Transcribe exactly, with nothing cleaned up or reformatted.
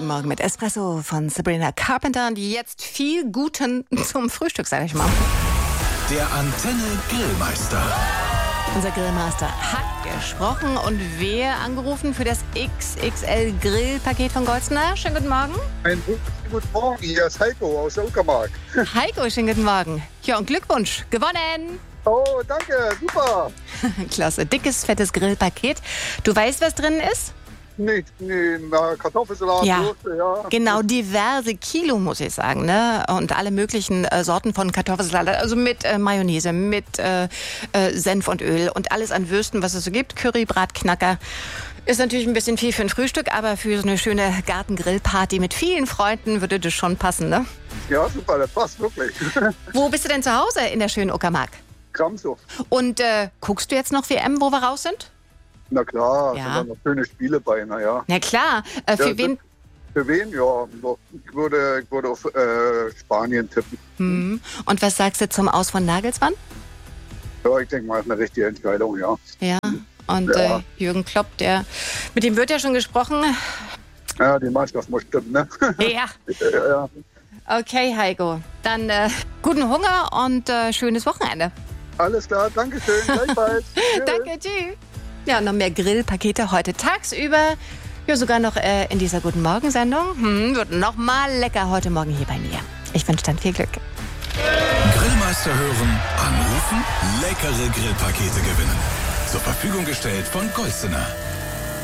Morgen mit Espresso von Sabrina Carpenter, die jetzt viel Guten zum Frühstück, sag ich mal. Der Antenne Grillmeister. Unser Grillmaster hat gesprochen und wer angerufen für das X X L-Grillpaket von Golstener? Schönen guten Morgen. Einen guten Morgen, hier ist Heiko aus der Uckermark. Heiko, schönen guten Morgen. Ja, und Glückwunsch, gewonnen. Oh, danke, super. Klasse, dickes, fettes Grillpaket. Du weißt, was drin ist? Nee, nee, na, Kartoffelsalat, Ja, Soße, ja. genau, diverse Kilo, muss ich sagen, ne? Und alle möglichen äh, Sorten von Kartoffelsalat, also mit äh, Mayonnaise, mit äh, äh, Senf und Öl und alles an Würsten, was es so gibt. Curry, Bratknacker. Ist natürlich ein bisschen viel für ein Frühstück, aber für so eine schöne Gartengrillparty mit vielen Freunden würde das schon passen, ne? Ja, super, das passt wirklich. Wo bist du denn zu Hause in der schönen Uckermark? Kramshof. Und äh, guckst du jetzt noch W M, wo wir raus sind? Na klar, Ja. sind da noch schöne Spiele bei, naja. Na klar, äh, für Ja, wen? Für wen? Ja, doch, ich würde, ich würde auf äh, Spanien tippen. Hm. Und was sagst du zum Aus von Nagelsmann? Ja, ich denke mal, das ist eine richtige Entscheidung, ja. Ja, und Ja. Äh, Jürgen Klopp, der, mit dem wird ja schon gesprochen. Ja, die Mannschaft muss stimmen, ne? Ja, ja, ja. okay, Heiko. Dann äh, guten Hunger und äh, schönes Wochenende. Alles klar, danke schön, gleichfalls. Tschüss. Danke, tschüss. Ja, noch mehr Grillpakete heute tagsüber. Ja, sogar noch äh, in dieser Guten Morgen-Sendung. Hm, wird noch mal lecker heute Morgen hier bei mir. Ich wünsche dann viel Glück. Grillmeister hören, anrufen, leckere Grillpakete gewinnen. Zur Verfügung gestellt von Golstener.